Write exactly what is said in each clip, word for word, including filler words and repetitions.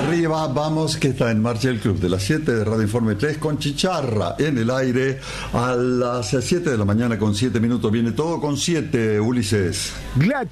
Arriba vamos, que está en marcha el club de las siete de Radio Informe tres con Chicharra en el aire a las siete de la mañana con siete minutos. Viene todo con siete, Ulises. La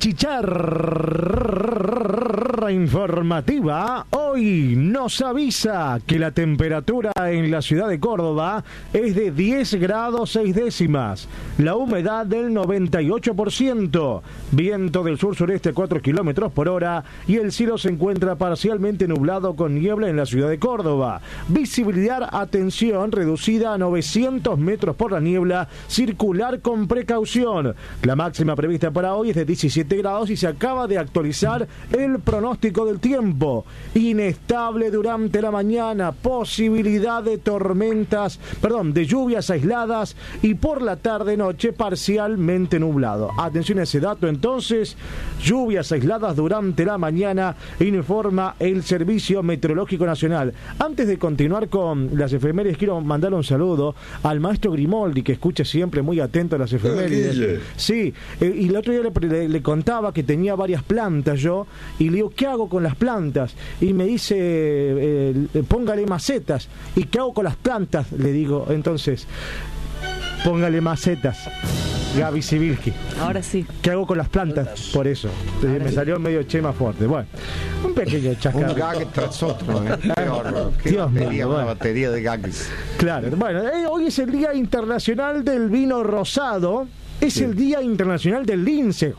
Chicharra informativa hoy nos avisa que la temperatura en la ciudad de Córdoba es de diez grados seis décimas, la humedad del noventa y ocho por ciento, viento del sur-sureste a cuatro kilómetros por hora y el cielo se encuentra parcialmente nublado con niebla en la ciudad de Córdoba. Visibilidad, atención, reducida a novecientos metros por la niebla, circular con precaución. La máxima prevista para hoy es de diecisiete grados y se acaba de actualizar el pronóstico del tiempo. Inestable durante la mañana, posibilidad de tormentas, perdón, de lluvias aisladas y por la tarde-noche parcialmente nublado. Atención a ese dato entonces, lluvias aisladas durante la mañana, informa el Servicio Meteorológico Nacional. Antes de continuar con las efemérides, quiero mandar un saludo al maestro Grimoldi, que escucha siempre muy atento a las efemérides. Sí, eh, y el otro día le, le, le contaba que tenía varias plantas yo, y le digo, ¿qué hago con las plantas? Y me dice, eh, eh, póngale macetas. ¿Y qué hago con las plantas? Le digo, entonces, póngale macetas. Gaby Sibilski. Ahora sí. ¿Qué hago con las plantas? Por eso. Ahora me sí. Salió medio chema fuerte. Bueno, un pequeño chascarro. Un gag tras otro. ¿eh? Qué horror. Qué Dios batería, mío, una bueno. batería de gags. Claro. Bueno, eh, hoy es el Día Internacional del Vino Rosado. Es sí. el Día Internacional del Lince.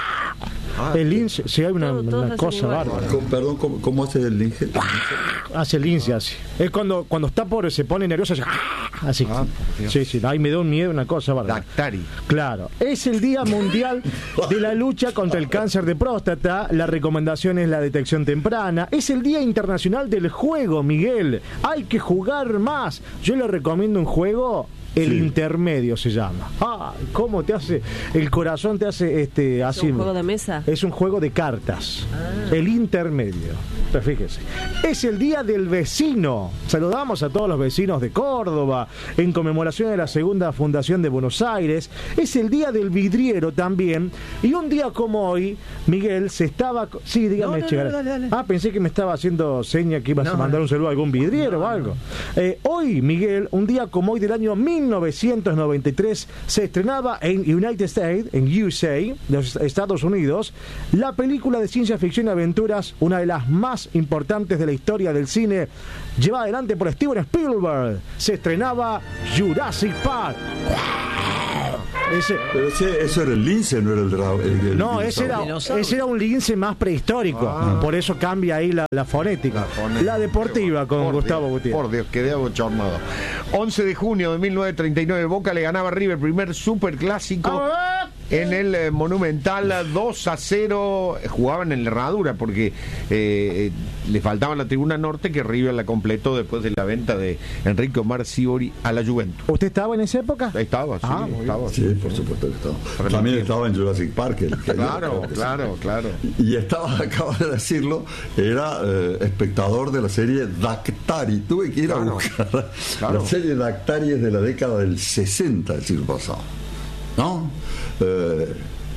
Ah, el lince, sí, hay una, todo, una cosa bárbara. Perdón, ¿cómo, cómo hace el lince? Hace el lince así. Es cuando, cuando está pobre, se pone nervioso, así. así. Ah, sí, sí, ahí me da un miedo, una cosa bárbara. Dactari. Claro. Es el Día Mundial de la Lucha contra el Cáncer de Próstata. La recomendación es la detección temprana. Es el Día Internacional del Juego, Miguel. Hay que jugar más. Yo le recomiendo un juego. El sí. intermedio se llama. Ah, ¿cómo te hace? El corazón te hace este así. ¿Es un juego de mesa? Es un juego de cartas. Ah. El intermedio. Pero fíjese. Es el Día del Vecino. Saludamos a todos los vecinos de Córdoba en conmemoración de la segunda fundación de Buenos Aires. Es el Día del Vidriero también. Y un día como hoy, Miguel se estaba. Sí, dígame, no, no, no, dale, dale. Ah, pensé que me estaba haciendo seña que ibas no, a mandar un saludo a algún vidriero no, o algo. No. Eh, hoy, Miguel, un día como hoy del año mil novecientos noventa y tres se estrenaba en United States, en U S A, los Estados Unidos, la película de ciencia ficción y aventuras, una de las más importantes de la historia del cine, llevada adelante por Steven Spielberg. Se estrenaba Jurassic Park. Ese, pero ese, eso era el lince, no era el dragón. No, ese era, ese era un lince más prehistórico. Ah. Por eso cambia ahí la, la fonética. La, fonética. La deportiva con por Gustavo Dios, Gutiérrez. Por Dios, quedé abochornado. once de junio de mil novecientos treinta y nueve, Boca le ganaba a River, primer superclásico. Ah. En el eh, Monumental, dos a cero, jugaban en la herradura porque eh, le faltaba la tribuna norte, que River la completó después de la venta de Enrique Omar Sibori a la Juventus. ¿Usted estaba en esa época? Estaba, sí, ah, estaba. Sí, por supuesto que estaba. También estaba en Jurassic Park. El que claro, claro, claro. Y estaba, acaba de decirlo, era eh, espectador de la serie Dactari. Tuve que ir claro, a buscar. Claro. La serie Dactari es de la década del sesenta del siglo pasado. ¿No? Eh,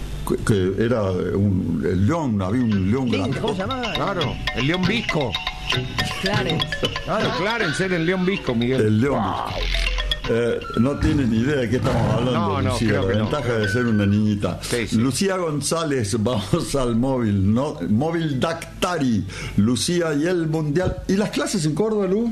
que era un el león, había un león grande. ¿Cómo se llamaba? Claro, el león visco. Clarence. Claro, Clarence era el león visco, Miguel. El león wow. visco. Eh, no tienen idea de qué estamos hablando, no, no, Lucía. La ventaja no. de ser una niñita. Sí, sí. Lucía González, vamos al móvil, ¿no? Móvil Dactari, Lucía y el Mundial. ¿Y las clases en Córdoba, Lu?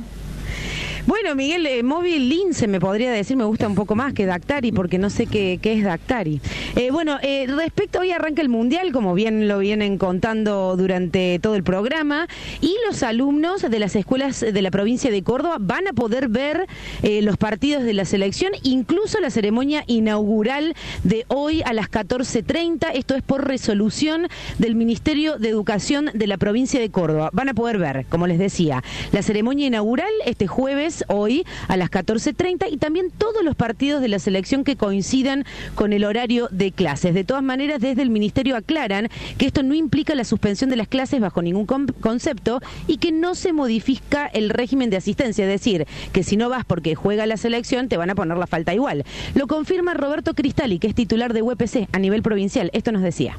Bueno, Miguel, eh, móvil lince me podría decir, me gusta un poco más que Dactari, porque no sé qué, qué es Dactari. Eh, bueno, eh, respecto, hoy arranca el Mundial, como bien lo vienen contando durante todo el programa, y los alumnos de las escuelas de la provincia de Córdoba van a poder ver eh, los partidos de la selección, incluso la ceremonia inaugural de hoy a las catorce treinta. Esto es por resolución del Ministerio de Educación de la provincia de Córdoba. Van a poder ver, como les decía, la ceremonia inaugural este jueves, hoy a las catorce treinta, y también todos los partidos de la selección que coincidan con el horario de clases. De todas maneras, desde el Ministerio aclaran que esto no implica la suspensión de las clases bajo ningún concepto y que no se modifica el régimen de asistencia, es decir, que si no vas porque juega la selección te van a poner la falta igual. Lo confirma Roberto Cristali, que es titular de U P C a nivel provincial. Esto nos decía.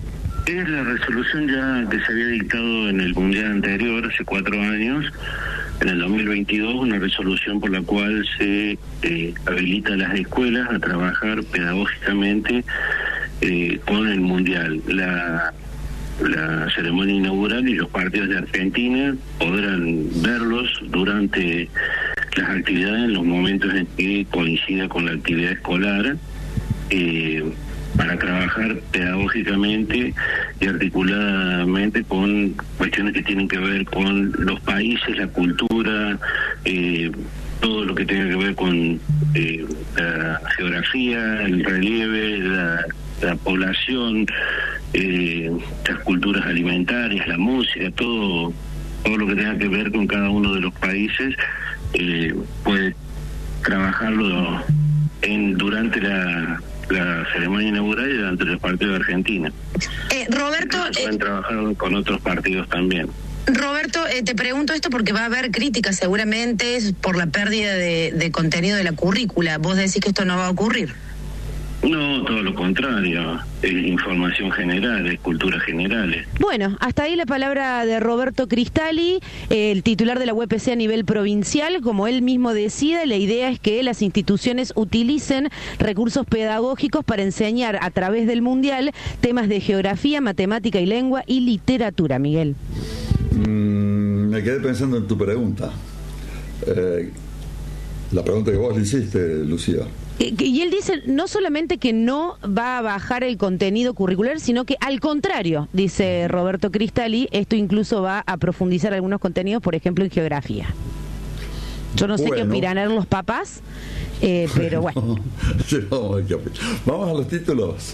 Es la resolución ya que se había dictado en el Mundial anterior, hace cuatro años, en el dos mil veintidós, una resolución por la cual se eh, habilita a las escuelas a trabajar pedagógicamente eh, con el Mundial. La, la ceremonia inaugural y los partidos de Argentina podrán verlos durante las actividades en los momentos en que coincida con la actividad escolar, eh, para trabajar pedagógicamente y articuladamente con cuestiones que tienen que ver con los países, la cultura, eh, todo lo que tenga que ver con eh, la geografía, el relieve, la, la población, eh, las culturas alimentarias, la música, todo, todo lo que tenga que ver con cada uno de los países, eh, puede trabajarlo en durante la la ceremonia inaugural y durante los partidos de Argentina. Eh, Roberto... Pueden eh, trabajar con otros partidos también. Roberto, eh, te pregunto esto porque va a haber críticas seguramente por la pérdida de, de contenido de la currícula. ¿Vos decís que esto no va a ocurrir? No, todo lo contrario. Es información general, es cultura generales. Bueno, hasta ahí la palabra de Roberto Cristali, el titular de la U E P C a nivel provincial. Como él mismo decía, la idea es que las instituciones utilicen recursos pedagógicos para enseñar a través del Mundial temas de geografía, matemática y lengua y literatura. Miguel. Mm, me quedé pensando en tu pregunta. Eh, la pregunta que vos le hiciste, Lucía. Y él dice no solamente que no va a bajar el contenido curricular, sino que al contrario, dice Roberto Cristali, esto incluso va a profundizar algunos contenidos, por ejemplo, en geografía. Yo no sé bueno. qué opinarán los papás, eh, pero bueno. Vamos a los títulos.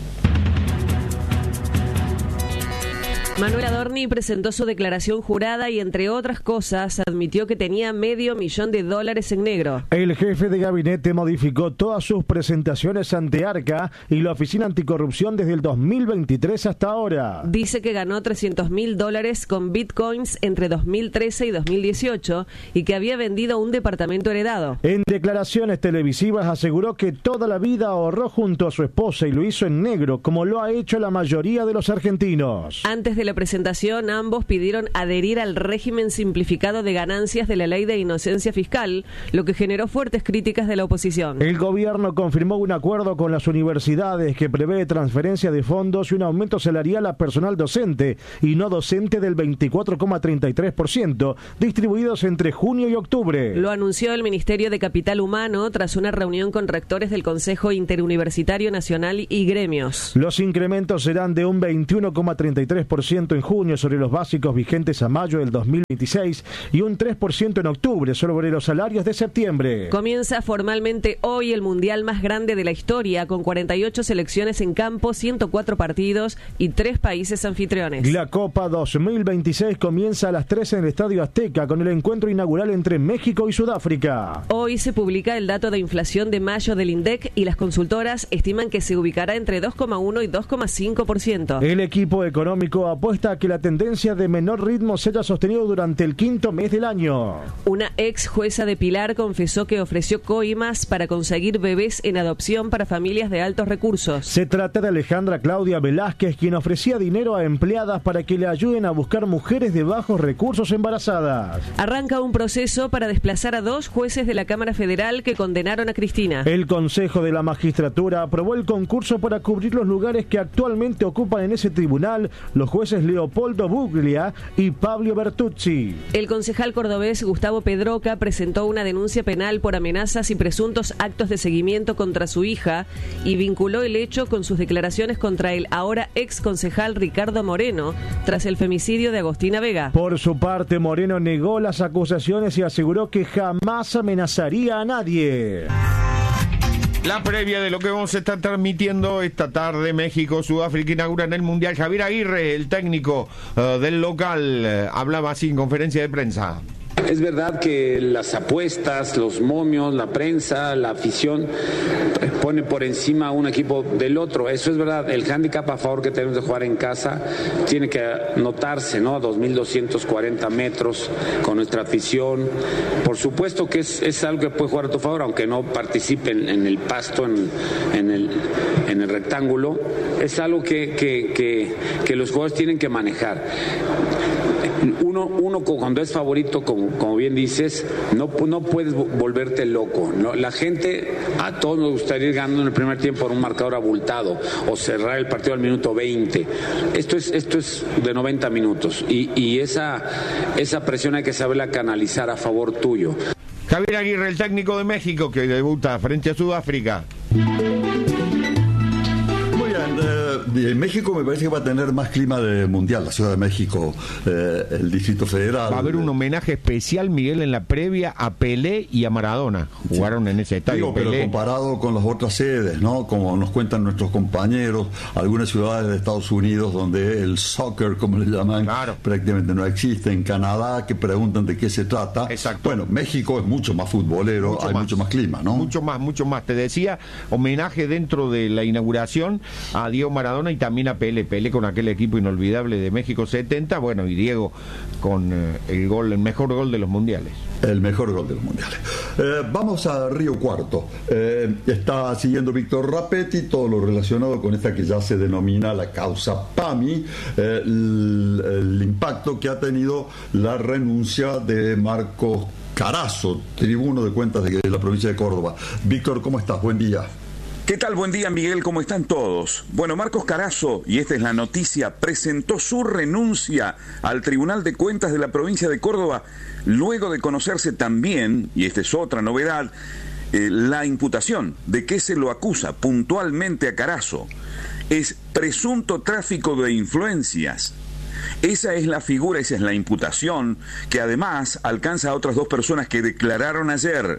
Manuel Adorni presentó su declaración jurada y, entre otras cosas, admitió que tenía medio millón de dólares en negro. El jefe de gabinete modificó todas sus presentaciones ante Arca y la Oficina Anticorrupción desde el dos mil veintitrés hasta ahora. Dice que ganó trescientos mil dólares con bitcoins entre dos mil trece y dos mil dieciocho y que había vendido un departamento heredado. En declaraciones televisivas aseguró que toda la vida ahorró junto a su esposa y lo hizo en negro, como lo ha hecho la mayoría de los argentinos. Antes de la presentación, ambos pidieron adherir al régimen simplificado de ganancias de la Ley de Inocencia Fiscal, lo que generó fuertes críticas de la oposición. El gobierno confirmó un acuerdo con las universidades que prevé transferencia de fondos y un aumento salarial a personal docente y no docente del veinticuatro coma treinta y tres por ciento, distribuidos entre junio y octubre. Lo anunció el Ministerio de Capital Humano tras una reunión con rectores del Consejo Interuniversitario Nacional y gremios. Los incrementos serán de un veintiuno coma treinta y tres por ciento en junio sobre los básicos vigentes a mayo del dos mil veintiséis y un tres por ciento en octubre sobre los salarios de septiembre. Comienza formalmente hoy el mundial más grande de la historia, con cuarenta y ocho selecciones en campo, ciento cuatro partidos y tres países anfitriones. La Copa dos mil veintiséis comienza a las tres en el Estadio Azteca con el encuentro inaugural entre México y Sudáfrica. Hoy se publica el dato de inflación de mayo del INDEC y las consultoras estiman que se ubicará entre dos coma uno y dos coma cinco por ciento. El equipo económico apuesta a que la tendencia de menor ritmo se haya sostenido durante el quinto mes del año. Una ex jueza de Pilar confesó que ofreció coimas para conseguir bebés en adopción para familias de altos recursos. Se trata de Alejandra Claudia Velázquez, quien ofrecía dinero a empleadas para que le ayuden a buscar mujeres de bajos recursos embarazadas. Arranca un proceso para desplazar a dos jueces de la Cámara Federal que condenaron a Cristina. El Consejo de la Magistratura aprobó el concurso para cubrir los lugares que actualmente ocupan en ese tribunal los jueces Leopoldo Buglia y Pablo Bertuzzi. El concejal cordobés Gustavo Pedroca presentó una denuncia penal por amenazas y presuntos actos de seguimiento contra su hija y vinculó el hecho con sus declaraciones contra el ahora ex concejal Ricardo Moreno tras el femicidio de Agostina Vega. Por su parte, Moreno negó las acusaciones y aseguró que jamás amenazaría a nadie. La previa de lo que vamos a estar transmitiendo esta tarde, México, Sudáfrica inauguran el Mundial. Javier Aguirre, el técnico uh, del local, uh, hablaba así en conferencia de prensa. Es verdad que las apuestas, los momios, la prensa, la afición pone por encima a un equipo del otro. Eso es verdad. El hándicap a favor que tenemos de jugar en casa tiene que notarse, ¿no? dos mil doscientos cuarenta metros con nuestra afición. Por supuesto que es, es algo que puede jugar a tu favor, aunque no participen en el pasto, en, en, el, en el rectángulo. Es algo que, que, que, que los jugadores tienen que manejar. Uno, uno cuando es favorito, como, como bien dices, no, no puedes volverte loco, ¿no? La gente, a todos nos gustaría ir ganando en el primer tiempo por un marcador abultado o cerrar el partido al minuto veinte. Esto es, esto es de noventa minutos y, y esa, esa presión hay que saberla canalizar a favor tuyo. Javier Aguirre, el técnico de México, que debuta frente a Sudáfrica. En México me parece que va a tener más clima de mundial, la Ciudad de México, eh, el Distrito Federal. Va a haber un homenaje especial, Miguel, en la previa a Pelé y a Maradona. Jugaron sí. en ese estadio. Digo, pero Pelé. Comparado con las otras sedes, ¿no? Como nos cuentan nuestros compañeros, algunas ciudades de Estados Unidos donde el soccer, como le llaman, claro. prácticamente no existe. En Canadá, que preguntan de qué se trata. Exacto. Bueno, México es mucho más futbolero, mucho hay más. mucho más clima, ¿no? Mucho más, mucho más. Te decía, homenaje dentro de la inauguración a Diego Maradona y también a Pelé, Pelé con aquel equipo inolvidable de México setenta, bueno, y Diego con eh, el gol, el mejor gol de los mundiales. El mejor gol de los mundiales. Eh, vamos a Río Cuarto. Eh, está siguiendo Víctor Rapetti todo lo relacionado con esta que ya se denomina la causa PAMI, eh, el, el impacto que ha tenido la renuncia de Marcos Carazo, tribuno de cuentas de la provincia de Córdoba. Víctor, ¿cómo estás? Buen día. ¿Qué tal? Buen día, Miguel. ¿Cómo están todos? Bueno, Marcos Carazo, y esta es la noticia, presentó su renuncia al Tribunal de Cuentas de la provincia de Córdoba, luego de conocerse también, y esta es otra novedad, eh, la imputación de que se lo acusa puntualmente a Carazo. Es presunto tráfico de influencias. Esa es la figura, esa es la imputación, que además alcanza a otras dos personas que declararon ayer.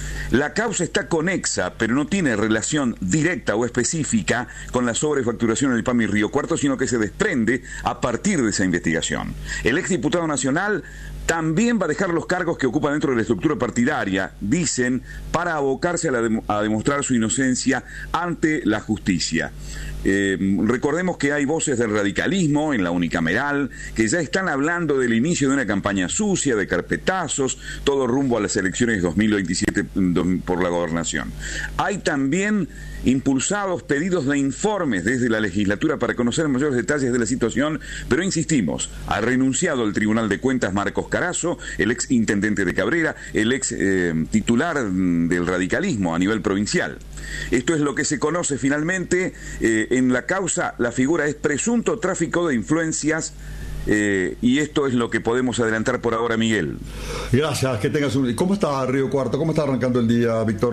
La causa está conexa, pero no tiene relación directa o específica con la sobrefacturación del PAMI Río Cuarto, sino que se desprende a partir de esa investigación. El exdiputado nacional también va a dejar los cargos que ocupa dentro de la estructura partidaria, dicen, para abocarse a, la de, a demostrar su inocencia ante la justicia. Eh, recordemos que hay voces del radicalismo en la unicameral que ya están hablando del inicio de una campaña sucia, de carpetazos, todo rumbo a las elecciones dos mil veintisiete por la gobernación. Hay también impulsados pedidos de informes desde la legislatura para conocer mayores detalles de la situación, pero insistimos, ha renunciado al Tribunal de Cuentas Marcos Carazo, el ex intendente de Cabrera, el ex eh, titular del radicalismo a nivel provincial. Esto es lo que se conoce finalmente. Eh, en la causa la figura es presunto tráfico de influencias. Eh, y esto es lo que podemos adelantar por ahora, Miguel. Gracias, que tengas un... ¿Cómo está Río Cuarto? ¿Cómo está arrancando el día, Víctor?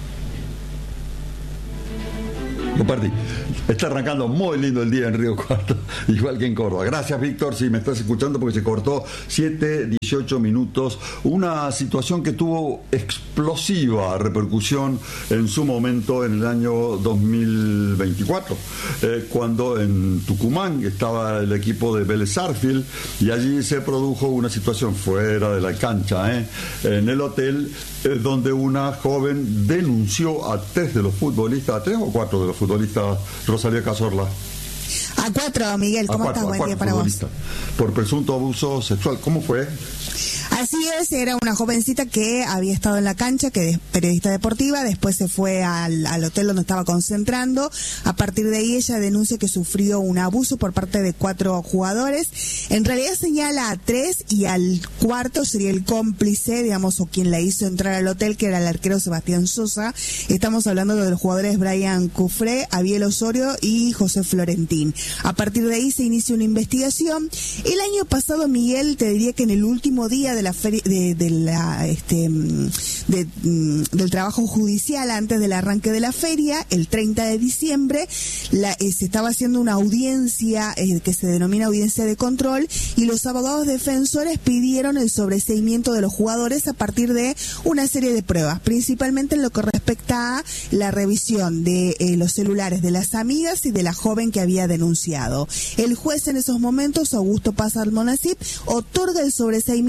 Lo perdí. Está arrancando muy lindo el día en Río Cuarto, igual que en Córdoba. Gracias, Víctor, si me estás escuchando, porque se cortó siete, dieciocho minutos. Una situación que tuvo explosiva repercusión en su momento en el año dos mil veinticuatro, eh, cuando en Tucumán estaba el equipo de Vélez Sarsfield y allí se produjo una situación fuera de la cancha, eh, en el hotel, eh, donde una joven denunció a tres de los futbolistas, a tres o cuatro de los futbolistas, Rosalía Cazorla. A cuatro, Miguel, ¿cómo estás? Buen día para vos. Por presunto abuso sexual, ¿cómo fue? Así es, era una jovencita que había estado en la cancha, que es periodista deportiva, después se fue al, al hotel donde estaba concentrando. A partir de ahí ella denuncia que sufrió un abuso por parte de cuatro jugadores. En realidad señala a tres y al cuarto sería el cómplice, digamos, o quien la hizo entrar al hotel, que era el arquero Sebastián Sosa. Estamos hablando de los jugadores Brian Cufré, Abiel Osorio y José Florentín. A partir de ahí se inicia una investigación. El año pasado, Miguel, te diría que en el último día de la feria, de, de la, este, de, del trabajo judicial antes del arranque de la feria, el treinta de diciembre, la, eh, se estaba haciendo una audiencia eh, que se denomina audiencia de control, y los abogados defensores pidieron el sobreseimiento de los jugadores a partir de una serie de pruebas, principalmente en lo que respecta a la revisión de eh, los celulares de las amigas y de la joven que había denunciado. El juez en esos momentos, Augusto Paz Almonacid, otorga el sobreseimiento a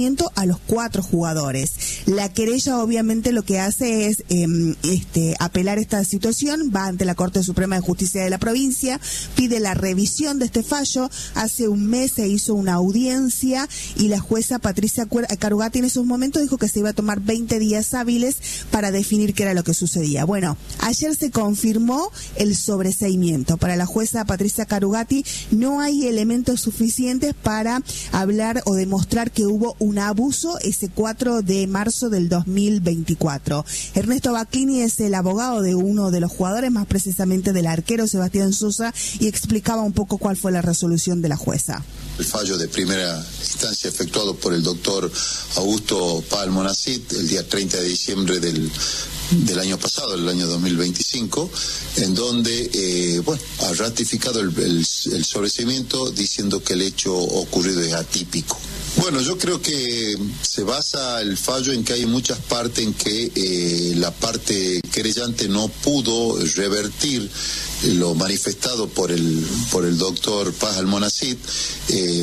los cuatro jugadores. La querella obviamente lo que hace es eh, este, apelar esta situación, va ante la Corte Suprema de Justicia de la provincia, pide la revisión de este fallo. Hace un mes se hizo una audiencia y la jueza Patricia Carugati en esos momentos dijo que se iba a tomar veinte días hábiles para definir qué era lo que sucedía. Bueno, ayer se confirmó el sobreseimiento. Para la jueza Patricia Carugati no hay elementos suficientes para hablar o demostrar que hubo un abuso ese cuatro de marzo del dos mil veinticuatro. Ernesto Baclini es el abogado de uno de los jugadores, más precisamente del arquero Sebastián Sosa, y explicaba un poco cuál fue la resolución de la jueza. El fallo de primera instancia efectuado por el doctor Augusto Paz Almonacid el día treinta de diciembre del del año pasado, el año dos mil veinticinco, en donde eh, bueno, ha ratificado el, el, el sobreseimiento diciendo que el hecho ocurrido es atípico. Bueno, yo creo que se basa el fallo en que hay muchas partes en que eh, la parte querellante no pudo revertir lo manifestado por el por el doctor Paz Almonacid, eh,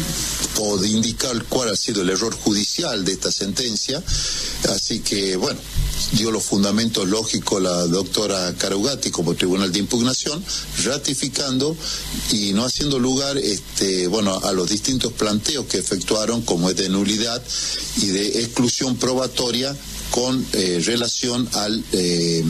o de indicar cuál ha sido el error judicial de esta sentencia. Así que, bueno, dio los fundamentos lógicos la doctora Carugati como tribunal de impugnación, ratificando y no haciendo lugar este bueno a los distintos planteos que efectuaron, como es de nulidad y de exclusión probatoria con eh, relación al eh,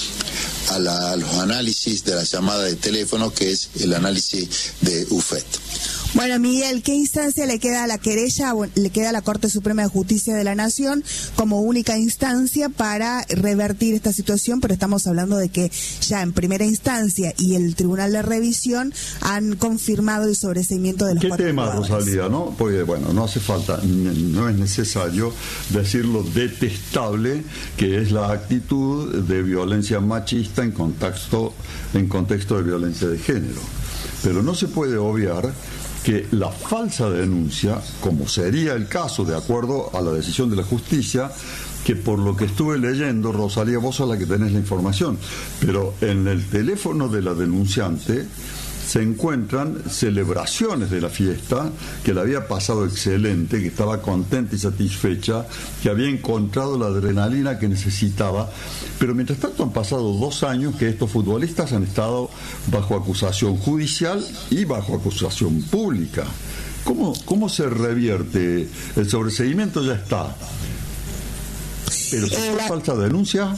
a, la, a los análisis de la llamada de teléfono, que es el análisis de U F E T. Bueno, Miguel, ¿qué instancia le queda a la querella? Le queda a la Corte Suprema de Justicia de la Nación como única instancia para revertir esta situación, pero estamos hablando de que ya en primera instancia y el Tribunal de Revisión han confirmado el sobreseimiento de los ¿Qué cuatro tema, jugadores. Rosalía, no? Porque, bueno, no hace falta, no es necesario decir lo detestable que es la actitud de violencia machista en contexto, en contexto de violencia de género. Pero no se puede obviar que la falsa denuncia, como sería el caso de acuerdo a la decisión de la justicia, que por lo que estuve leyendo, Rosalía, vos sos la que tenés la información, pero en el teléfono de la denunciante se encuentran celebraciones de la fiesta, que la había pasado excelente, que estaba contenta y satisfecha, que había encontrado la adrenalina que necesitaba, pero mientras tanto han pasado dos años que estos futbolistas han estado bajo acusación judicial y bajo acusación pública. ¿Cómo, cómo se revierte? El sobreseimiento ya está, pero si fue falsa denuncia.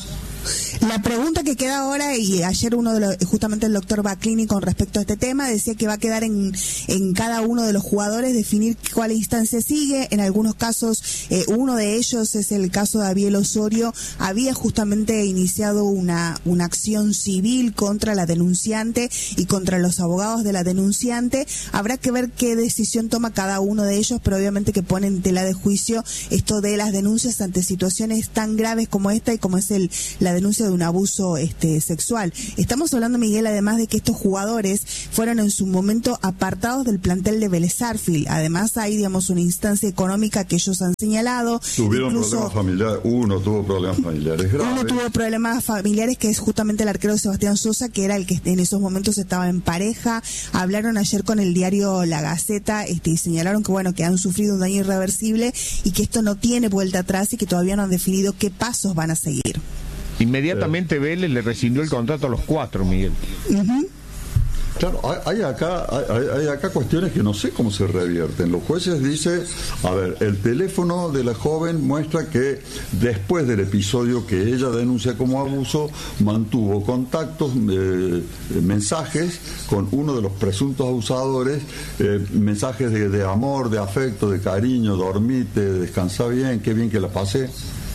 La pregunta que queda ahora, y ayer uno de los, justamente el doctor Baclini con respecto a este tema, decía que va a quedar en, en cada uno de los jugadores definir cuál instancia sigue. En algunos casos, eh, uno de ellos es el caso de Abiel Osorio, había justamente iniciado una, una acción civil contra la denunciante y contra los abogados de la denunciante. Habrá que ver qué decisión toma cada uno de ellos, pero obviamente que pone en tela de juicio esto de las denuncias ante situaciones tan graves como esta y como es el la denuncia de un abuso este sexual. Estamos hablando, Miguel, además de que estos jugadores fueron en su momento apartados del plantel de Vélez Sarsfield. Además hay, digamos, una instancia económica que ellos han señalado. Tuvieron Incluso, problemas familiares, uno tuvo problemas familiares graves. Uno tuvo problemas familiares, que es justamente el arquero Sebastián Sosa, que era el que en esos momentos estaba en pareja. Hablaron ayer con el diario La Gaceta este, y señalaron que, bueno, que han sufrido un daño irreversible y que esto no tiene vuelta atrás y que todavía no han definido qué pasos van a seguir. Inmediatamente Vélez le rescindió el contrato a los cuatro, Miguel. Uh-huh. Claro, hay acá, hay, hay acá cuestiones que no sé cómo se revierten. Los jueces dicen, a ver, el teléfono de la joven muestra que después del episodio que ella denuncia como abuso, mantuvo contactos, eh, mensajes con uno de los presuntos abusadores, eh, mensajes de, de amor, de afecto, de cariño, dormite, descansa bien, qué bien que la pasé.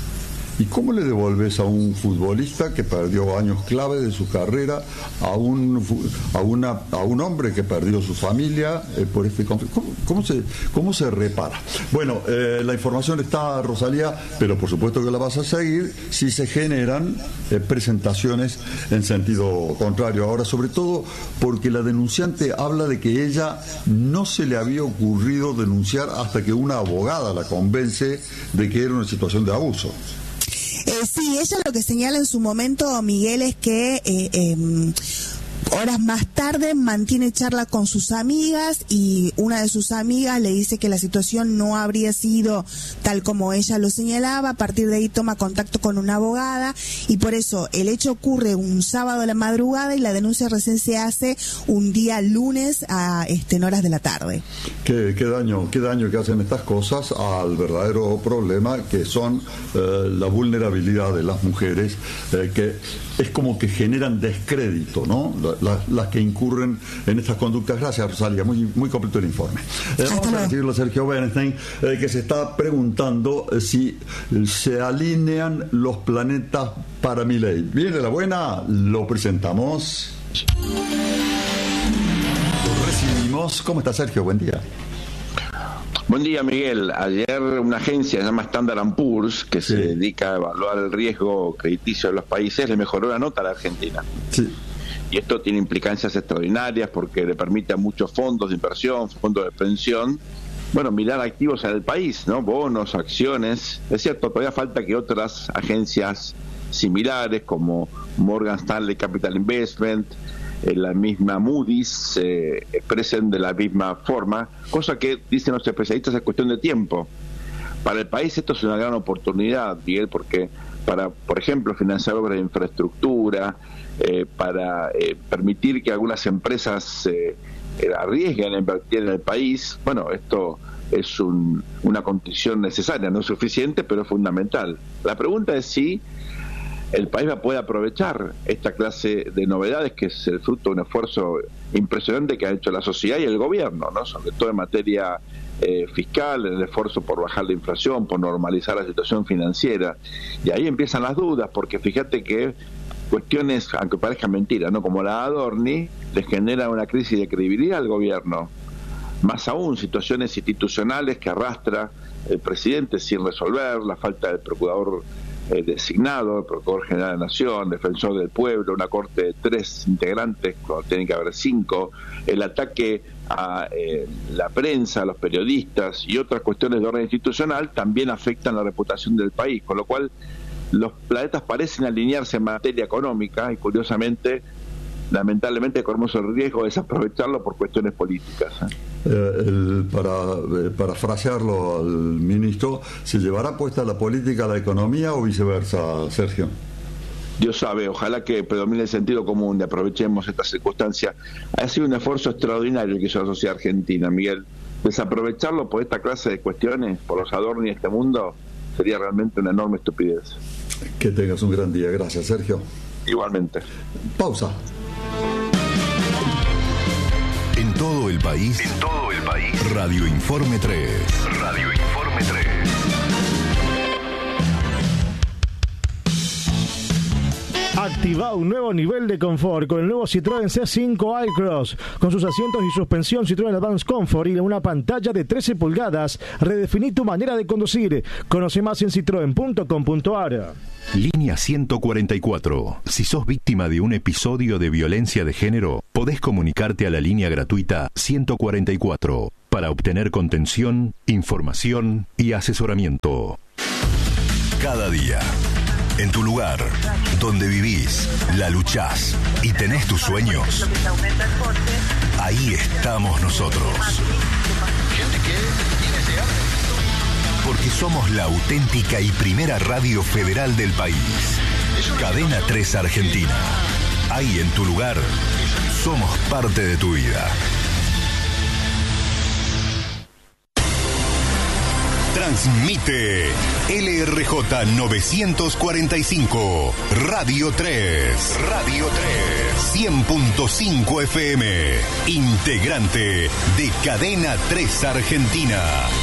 ¿Y cómo le devolves a un futbolista que perdió años clave de su carrera, a un a una a un hombre que perdió su familia eh, por este conflicto? ¿Cómo, cómo se cómo se repara? Bueno, eh, la información está, Rosalía, pero por supuesto que la vas a seguir si se generan eh, presentaciones en sentido contrario. Ahora, sobre todo porque la denunciante habla de que ella no se le había ocurrido denunciar hasta que una abogada la convence de que era una situación de abuso. Eh, sí, ella lo que señala en su momento, Miguel, es que eh, eh, horas más tarde mantiene charla con sus amigas y una de sus amigas le dice que la situación no habría sido tal como ella lo señalaba. A partir de ahí toma contacto con una abogada y por eso el hecho ocurre un sábado a la madrugada y la denuncia recién se hace un día lunes a este, en horas de la tarde. ¿Qué, qué daño, qué daño que hacen estas cosas al verdadero problema que son eh, la vulnerabilidad de las mujeres, eh, que es como que generan descrédito, ¿no? Las, las que incurren en estas conductas. Gracias, Rosalia, muy, muy completo el informe. Eh, vamos a recibirlo a Sergio Bernstein, eh, que se está preguntando eh, si se alinean los planetas para Milei. Viene la buena, lo presentamos. Lo recibimos. ¿Cómo está, Sergio? Buen día. Buen día, Miguel. Ayer una agencia se llama Standard and Poor's, que sí. se dedica a evaluar el riesgo crediticio de los países, le mejoró la nota a la Argentina. Sí. Y esto tiene implicancias extraordinarias porque le permite a muchos fondos de inversión, fondos de pensión, bueno, mirar activos en el país, ¿no? Bonos, acciones. Es cierto, todavía falta que otras agencias similares como Morgan Stanley Capital Investment, eh, la misma Moody's, se eh, expresen de la misma forma, cosa que dicen los especialistas es cuestión de tiempo. Para el país esto es una gran oportunidad, Miguel, porque para, por ejemplo, financiar obras de infraestructura, eh, para eh, permitir que algunas empresas eh, arriesguen a invertir en el país, bueno, esto es un, una condición necesaria, no suficiente, pero fundamental. La pregunta es si el país va a poder aprovechar esta clase de novedades, que es el fruto de un esfuerzo impresionante que ha hecho la sociedad y el gobierno, ¿no? Sobre todo en materia eh, fiscal, en el esfuerzo por bajar la inflación, por normalizar la situación financiera. Y ahí empiezan las dudas, porque fíjate que cuestiones, aunque parezca mentira, ¿no? Como la Adorni, les genera una crisis de credibilidad al gobierno. Más aún, situaciones institucionales que arrastra el presidente sin resolver, la falta del procurador eh, designado, el Procurador General de la Nación, Defensor del Pueblo, una corte de tres integrantes cuando tienen que haber cinco, el ataque a eh, la prensa, a los periodistas y otras cuestiones de orden institucional también afectan la reputación del país, con lo cual los planetas parecen alinearse en materia económica y curiosamente, lamentablemente corremos el riesgo de desaprovecharlo por cuestiones políticas. ¿eh? Eh, el, para eh, parafrasearlo al ministro, ¿se llevará puesta la política a la economía o viceversa, Sergio? Dios sabe, ojalá que predomine el sentido común y aprovechemos esta circunstancia. Ha sido un esfuerzo extraordinario que hizo la sociedad argentina, Miguel. Desaprovecharlo por esta clase de cuestiones, por los adornos de este mundo, sería realmente una enorme estupidez. Que tengas un gran día. Gracias, Sergio. Igualmente. Pausa. En todo el país. En todo el país. Radio Informe tres. Radio Informe tres. Activa un nuevo nivel de confort con el nuevo Citroën C cinco iCross. Con sus asientos y suspensión Citroën Advance Comfort y una pantalla de trece pulgadas, redefiní tu manera de conducir. Conoce más en citroen punto com punto a r. Línea ciento cuarenta y cuatro. Si sos víctima de un episodio de violencia de género, podés comunicarte a la línea gratuita ciento cuarenta y cuatro para obtener contención, información y asesoramiento. Cada día, en tu lugar, donde vivís, la luchás y tenés tus sueños, ahí estamos nosotros. Porque somos la auténtica y primera radio federal del país. Cadena tres Argentina. Ahí en tu lugar, somos parte de tu vida. Transmite L R J novecientos cuarenta y cinco, Radio tres. Radio tres. cien punto cinco F M. Integrante de Cadena tres Argentina.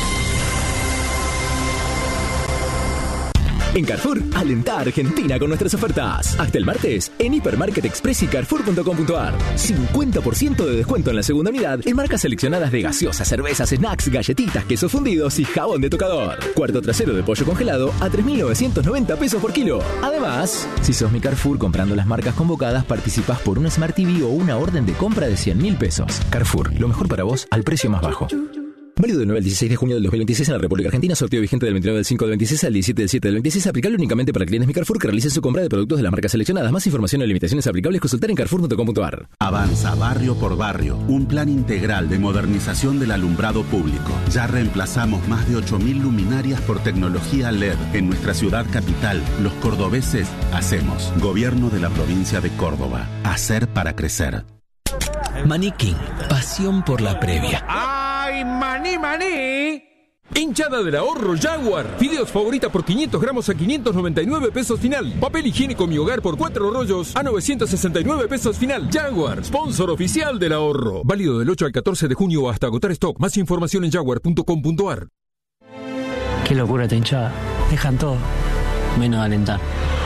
En Carrefour, alentá a Argentina con nuestras ofertas. Hasta el martes, en Hipermarket Express y carrefour punto com punto a r. cincuenta por ciento de descuento en la segunda unidad en marcas seleccionadas de gaseosas, cervezas, snacks, galletitas, quesos fundidos y jabón de tocador. Cuarto trasero de pollo congelado a tres mil novecientos noventa pesos por kilo. Además, si sos mi Carrefour comprando las marcas convocadas, participás por un Smart T V o una orden de compra de cien mil pesos. Carrefour, lo mejor para vos al precio más bajo. Válido del nueve al dieciséis de junio del dos mil veintiséis en la República Argentina. Sorteo vigente del veintinueve del cinco del veintiséis al diecisiete del siete del veintiséis. Aplicable únicamente para clientes Mi Carrefour que realicen su compra de productos de las marcas seleccionadas. Más información y limitaciones aplicables consultar en carrefour punto com punto a r. Avanza barrio por barrio. Un plan integral de modernización del alumbrado público. Ya reemplazamos más de ocho mil luminarias por tecnología L E D. En nuestra ciudad capital, los cordobeses hacemos. Gobierno de la provincia de Córdoba. Hacer para crecer. Maniquí, pasión por la previa. ¡Ay, maní, maní! Hinchada del ahorro Jaguar. Fideos favorita por quinientos gramos a quinientos noventa y nueve pesos final. Papel higiénico Mi Hogar por cuatro rollos a novecientos sesenta y nueve pesos final. Jaguar, sponsor oficial del ahorro. Válido del ocho al catorce de junio hasta agotar stock. Más información en jaguar punto com punto a r. Qué locura esta hinchada. Dejan todo, menos alentar.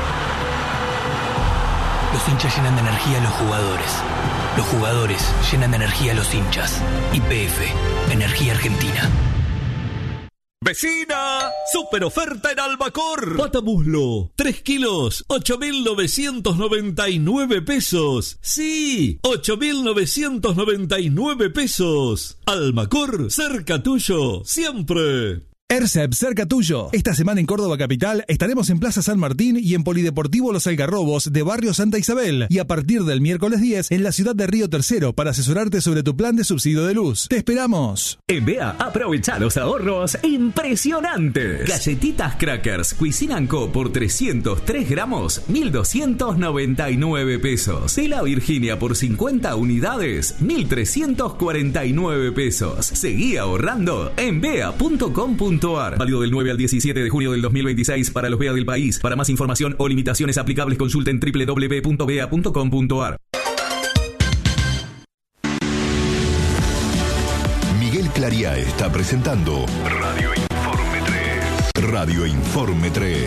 Los hinchas llenan de energía a los jugadores. Los jugadores llenan de energía a los hinchas. Y P F, Energía Argentina. ¡Vecina! ¡Super oferta en Albacor! Pata muslo, tres kilos, ocho mil novecientos noventa y nueve pesos. ¡Sí! ocho mil novecientos noventa y nueve pesos. Albacor, cerca tuyo, siempre. ERCEP, cerca tuyo. Esta semana en Córdoba Capital estaremos en Plaza San Martín y en Polideportivo Los Algarrobos de Barrio Santa Isabel. Y a partir del miércoles diez en la ciudad de Río Tercero para asesorarte sobre tu plan de subsidio de luz. ¡Te esperamos! En B E A, aprovecha los ahorros impresionantes. Galletitas Crackers Cuisine Co por trescientos tres gramos, mil doscientos noventa y nueve pesos. Tela Virginia por cincuenta unidades, mil trescientos cuarenta y nueve pesos. Seguí ahorrando en bea punto com punto a r. Válido del nueve al diecisiete de junio del dos mil veintiséis para los B E A del país. Para más información o limitaciones aplicables consulten doble u doble u doble u punto bea punto com punto a r. Miguel Clariá está presentando Radio Informe tres. Radio Informe tres.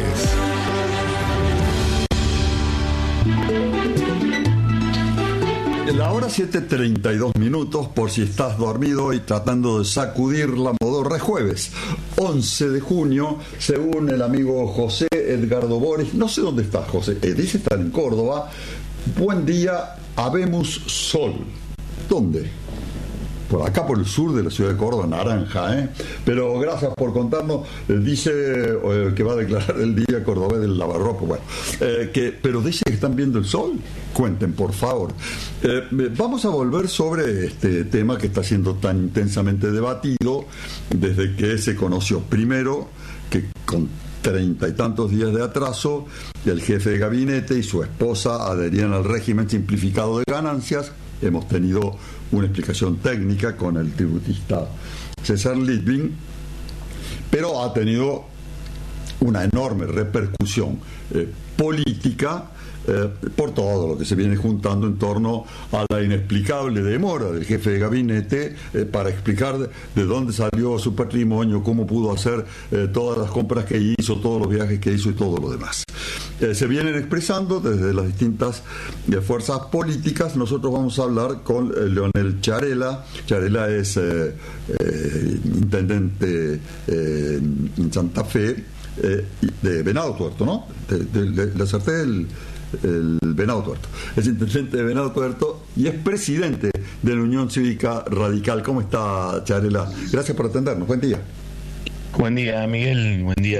La hora siete treinta y dos minutos, por si estás dormido y tratando de sacudir la modorra. Es jueves once de junio, según el amigo José Edgardo Boris. No sé dónde está José, eh, dice estar en Córdoba. Buen día, habemos sol. ¿Dónde? Por acá, por el sur de la ciudad de Córdoba, naranja, ¿eh? Pero gracias por contarnos. Eh, dice eh, que va a declarar el día cordobés del lavarropa. Bueno, eh, que, pero dice que están viendo el sol. Cuenten, por favor. Eh, vamos a volver sobre este tema que está siendo tan intensamente debatido desde que se conoció. Primero, que con treinta y tantos días de atraso, el jefe de gabinete y su esposa adherían al régimen simplificado de ganancias. Hemos tenido una explicación técnica con el tributista César Litvin, pero ha tenido una enorme repercusión eh, política eh, por todo lo que se viene juntando en torno a la inexplicable demora del jefe de gabinete eh, para explicar de, de dónde salió su patrimonio, cómo pudo hacer eh, todas las compras que hizo, todos los viajes que hizo y todo lo demás. Eh, se vienen expresando desde las distintas eh, fuerzas políticas. Nosotros vamos a hablar con eh, Leonel Charela. Charela es eh, eh, intendente eh, en Santa Fe eh, de Venado Tuerto, ¿no? Le acerté el, el Venado Tuerto. Es intendente de Venado Tuerto y es presidente de la Unión Cívica Radical. ¿Cómo está, Charela? Gracias por atendernos. Buen día. Buen día, Miguel. Buen día